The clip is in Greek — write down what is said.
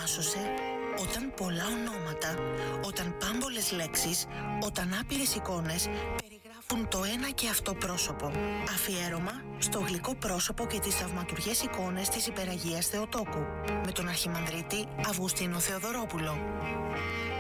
θαυμάσωσε όταν πολλά ονόματα, όταν πάμπολες λέξεις, όταν άπειρες εικόνες περιγράφουν το ένα και αυτό πρόσωπο. Αφιέρωμα στο γλυκό πρόσωπο και τις θαυματουργές εικόνες της Υπεραγίας Θεοτόκου, με τον Αρχιμανδρίτη Αυγουστίνο Θεοδωρόπουλο.